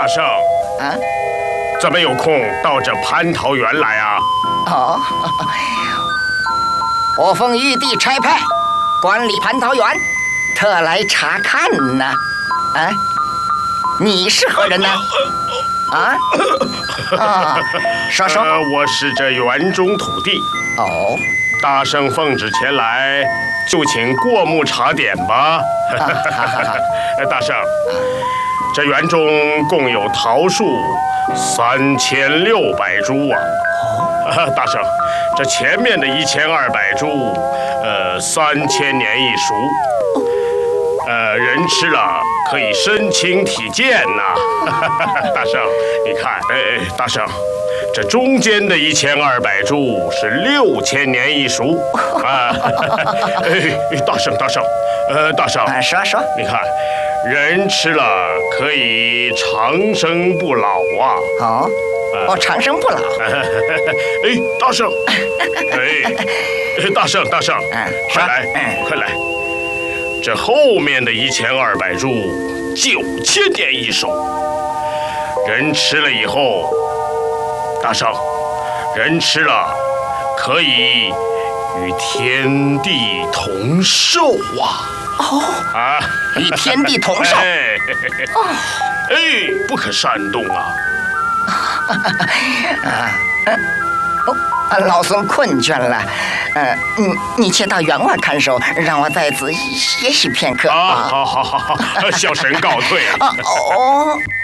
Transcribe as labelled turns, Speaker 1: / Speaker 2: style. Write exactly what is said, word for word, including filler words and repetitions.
Speaker 1: 大圣，
Speaker 2: 啊，
Speaker 1: 怎么有空到这蟠桃园来啊？
Speaker 2: 哦，我奉玉帝差派，管理蟠桃园，特来查看呢。啊，你是何人呢？啊？啊，说说。
Speaker 1: 呃，我是这园中土地。
Speaker 2: 哦。
Speaker 1: 大圣奉旨前来，就请过目查点吧。大圣，这园中共有桃树三千六百株啊。哦。大圣，这前面的一千二百株，呃，三千年一熟。呃，人吃了可以身轻体健呐。大圣，你看，哎哎，大圣。这中间的一千二百株是六千年一熟啊！哎，大圣大圣，呃，大圣，
Speaker 2: 啊，说说，
Speaker 1: 你看，人吃了可以长生不老啊！
Speaker 2: 哦，哦，长生不老。
Speaker 1: 哎，大圣，哎，大圣大圣，快来，快来！这后面的一千二百株九千年一熟，人吃了以后。大圣，人吃了可以与天地同寿啊！
Speaker 2: 哦，啊，与天地同寿。
Speaker 1: 哎，哦，哎，不可擅动啊！
Speaker 2: 啊，哦，老孙困倦了，呃，你你且到园外看守，让我在此歇息片刻。
Speaker 1: 啊，好好好好，小神告退啊！
Speaker 2: 哦。